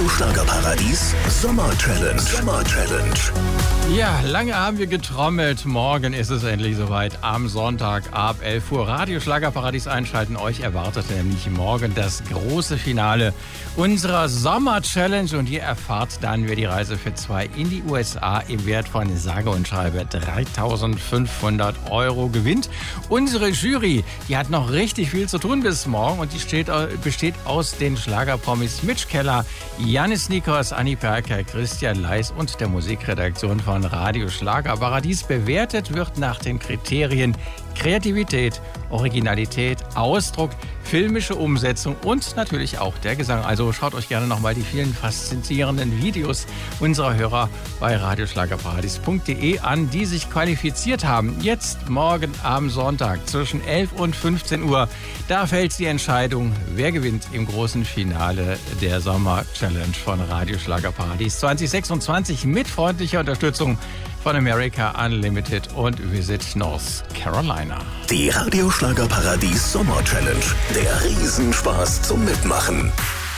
Radio Schlagerparadies Sommer Challenge. Ja, lange haben wir getrommelt. Morgen ist es endlich soweit. Am Sonntag ab 11 Uhr Radio Schlagerparadies einschalten. Euch erwartet nämlich morgen das große Finale unserer Sommer Challenge. Und ihr erfahrt dann, wer die Reise für zwei in die USA im Wert von sage und schreibe 3.500 € gewinnt. Unsere Jury, die hat noch richtig viel zu tun bis morgen. Und die besteht aus den Schlagerpromis Mitch Keller, Janis Nikos, Anni Perker, Christian Leis und der Musikredaktion von Radio Schlagerparadies. Bewertet wird nach den Kriterien Kreativität, Originalität, Ausdruck, filmische Umsetzung und natürlich auch der Gesang. Also schaut euch gerne nochmal die vielen faszinierenden Videos unserer Hörer bei radioschlagerparadies.de an, die sich qualifiziert haben. Jetzt morgen am Sonntag zwischen 11 und 15 Uhr. Da fällt die Entscheidung, wer gewinnt im großen Finale der Sommer Challenge von Radio Schlagerparadies 2026 mit freundlicher Unterstützung von America Unlimited und Visit North Carolina. Die Radio Schlagerparadies Sommer Challenge. Der Riesenspaß zum Mitmachen.